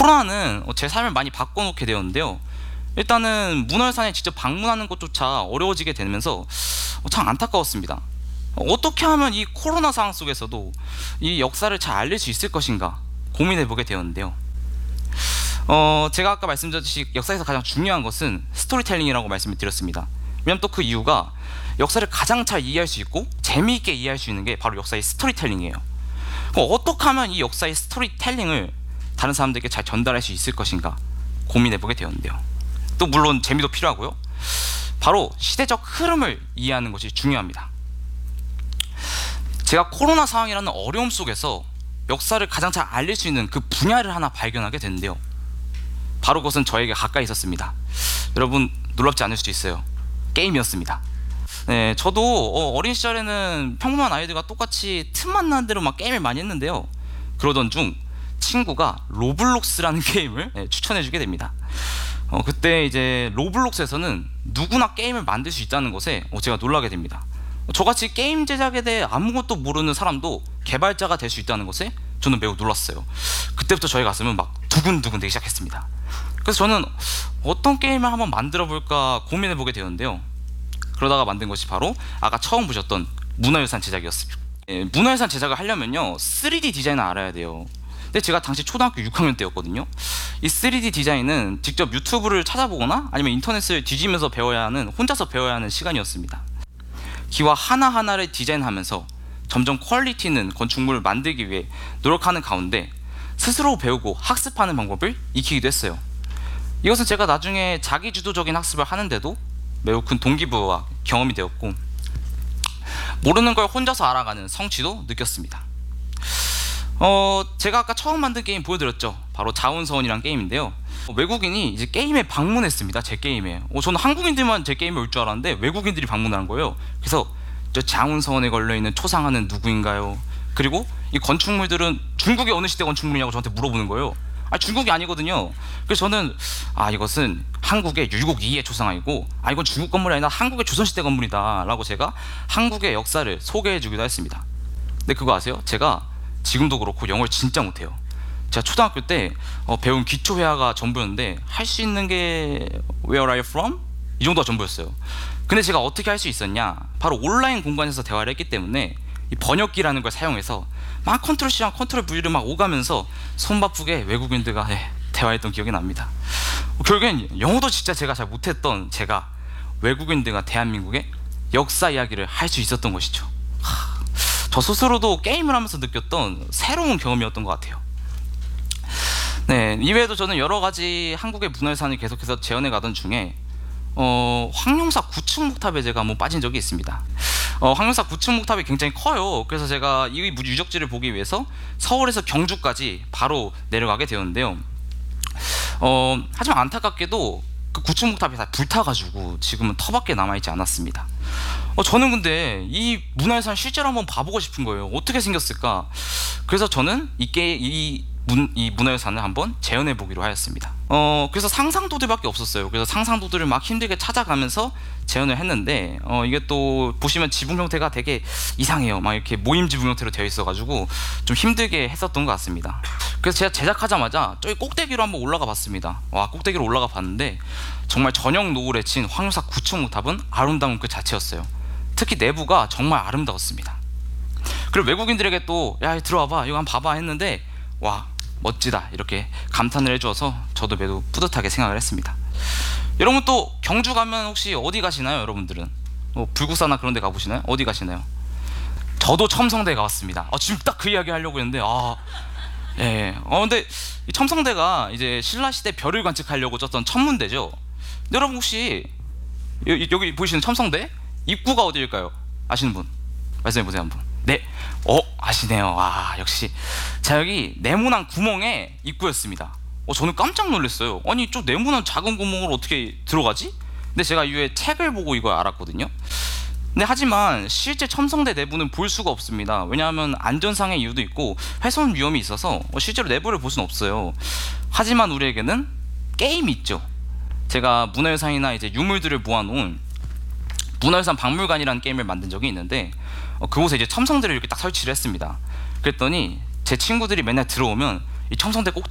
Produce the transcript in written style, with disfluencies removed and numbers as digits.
코로나는 제 삶을 많이 바꿔놓게 되었는데요. 일단은 문화유산에 직접 방문하는 것조차 어려워지게 되면서 참 안타까웠습니다. 어떻게 하면 이 코로나 상황 속에서도 이 역사를 잘 알릴 수 있을 것인가 고민해보게 되었는데요. 제가 아까 말씀드렸듯이 역사에서 가장 중요한 것은 스토리텔링이라고 말씀을 드렸습니다. 왜냐면 또 그 이유가 역사를 가장 잘 이해할 수 있고 재미있게 이해할 수 있는 게 바로 역사의 스토리텔링이에요. 어떻게 하면 이 역사의 스토리텔링을 다른 사람들에게 잘 전달할 수 있을 것인가 고민해보게 되었는데요. 또 물론 재미도 필요하고요. 바로 시대적 흐름을 이해하는 것이 중요합니다. 제가 코로나 상황이라는 어려움 속에서 역사를 가장 잘 알릴 수 있는 그 분야를 하나 발견하게 됐는데요. 바로 그것은 저에게 가까이 있었습니다. 여러분 놀랍지 않을 수도 있어요. 게임이었습니다. 네, 저도 어린 시절에는 평범한 아이들과 똑같이 틈만 나는 대로 막 게임을 많이 했는데요. 그러던 중 친구가 로블록스라는 게임을 추천해주게 됩니다. 그때 이제 로블록스에서는 누구나 게임을 만들 수 있다는 것에 제가 놀라게 됩니다. 저같이 게임 제작에 대해 아무것도 모르는 사람도 개발자가 될 수 있다는 것에 저는 매우 놀랐어요. 그때부터 저의 가슴은 막 두근두근 되기 시작했습니다. 그래서 저는 어떤 게임을 한번 만들어 볼까 고민해 보게 되었는데요. 그러다가 만든 것이 바로 아까 처음 보셨던 문화유산 제작이었습니다. 문화유산 제작을 하려면요 3D 디자인을 알아야 돼요. 근데 제가 당시 초등학교 6학년 때였거든요. 이 3D 디자인은 직접 유튜브를 찾아보거나 아니면 인터넷을 뒤지면서 배워야 하는, 혼자서 배워야 하는 시간이었습니다. 기와 하나하나를 디자인하면서 점점 퀄리티 있는 건축물을 만들기 위해 노력하는 가운데 스스로 배우고 학습하는 방법을 익히기도 했어요. 이것은 제가 나중에 자기주도적인 학습을 하는데도 매우 큰 동기부여와 경험이 되었고, 모르는 걸 혼자서 알아가는 성취도 느꼈습니다. 제가 아까 처음 만든 게임 보여드렸죠. 바로 자운서원이란 게임인데요. 외국인이 이제 게임에 방문했습니다. 제 게임에. 저는 한국인들만 제 게임에 올 줄 알았는데 외국인들이 방문하는 거예요. 그래서 저 자운서원에 걸려있는 초상화는 누구인가요? 그리고 이 건축물들은 중국의 어느 시대 건축물이냐고 저한테 물어보는 거예요. 중국이 아니거든요. 그래서 저는 이것은 한국의 율곡 2의 초상화이고 이건 중국 건물이 아니라 한국의 조선시대 건물이다 라고 제가 한국의 역사를 소개해 주기도 했습니다. 근데 그거 아세요? 제가 지금도 그렇고 영어를 진짜 못해요. 제가 초등학교 때 배운 기초회화가 전부였는데 할 수 있는 게 Where are you from? 이 정도가 전부였어요. 근데 제가 어떻게 할 수 있었냐, 바로 온라인 공간에서 대화를 했기 때문에 이 번역기라는 걸 사용해서 막 컨트롤 C랑 컨트롤 V를 막 오가면서 손 바쁘게 외국인들과 대화했던 기억이 납니다. 결국엔 영어도 진짜 제가 잘 못했던 제가 외국인들과 대한민국의 역사 이야기를 할 수 있었던 것이죠. 저 스스로도 게임을 하면서 느꼈던 새로운 경험이었던 것 같아요. 네, 이외에도 저는 여러 가지 한국의 문화유산을 계속해서 재현해 가던 중에 황룡사 9층 목탑에 제가 한번 빠진 적이 있습니다. 황룡사 9층 목탑이 굉장히 커요. 그래서 제가 이 유적지를 보기 위해서 서울에서 경주까지 바로 내려가게 되었는데요. 하지만 안타깝게도 그 9층 목탑이 다 불타가지고 지금은 터밖에 남아있지 않았습니다. 저는 근데 이 문화유산 실제로 한번 봐보고 싶은 거예요. 어떻게 생겼을까? 그래서 저는 이 문화유산을 한번 재현해 보기로 하였습니다. 그래서 상상도들밖에 없었어요. 그래서 상상도들을 막 힘들게 찾아가면서 재현을 했는데 이게 또 보시면 지붕 형태가 되게 이상해요. 막 이렇게 모임 지붕 형태로 되어 있어가지고 좀 힘들게 했었던 것 같습니다. 그래서 제가 제작하자마자 저기 꼭대기로 한번 올라가 봤습니다. 꼭대기로 올라가 봤는데 정말 저녁 노을에 친 황룡사 9층 목탑은 아름다운 그 자체였어요. 특히 내부가 정말 아름다웠습니다. 그리고 외국인들에게 또 야 들어와봐 이거 한번 봐봐 했는데 와 멋지다 이렇게 감탄을 해주어서 저도 매우 뿌듯하게 생각을 했습니다. 여러분 또 경주 가면 혹시 어디 가시나요? 여러분들은 불국사나 그런 데 가보시나요? 어디 가시나요? 저도 첨성대 가봤습니다. 지금 딱 그 이야기 하려고 했는데 근데 이 첨성대가 이제 신라시대 별을 관측하려고 썼던 천문대죠. 근데 여러분 혹시 여기 보이시는 첨성대 입구가 어디일까요? 아시는 분 말씀해 보세요 한번. 네, 아시네요. 역시. 자, 여기 네모난 구멍의 입구였습니다. 저는 깜짝 놀랐어요. 아니, 저 네모난 작은 구멍으로 어떻게 들어가지? 근데 제가 이후에 책을 보고 이걸 알았거든요. 근데 하지만 실제 첨성대 내부는 볼 수가 없습니다. 왜냐하면 안전상의 이유도 있고 훼손 위험이 있어서 실제로 내부를 볼 수는 없어요. 하지만 우리에게는 게임이 있죠. 제가 문화유산이나 이제 유물들을 모아놓은 문화유산 박물관이라는 게임을 만든 적이 있는데 그곳에 이제 첨성대를 이렇게 딱 설치를 했습니다. 그랬더니 제 친구들이 맨날 들어오면 이 첨성대 꼭